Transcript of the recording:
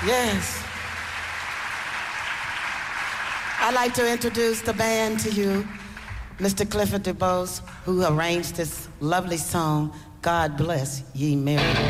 Yes. I'd like to introduce the band to you, Mr. Clifford DuBose, who arranged this lovely song, God Bless Ye Merry.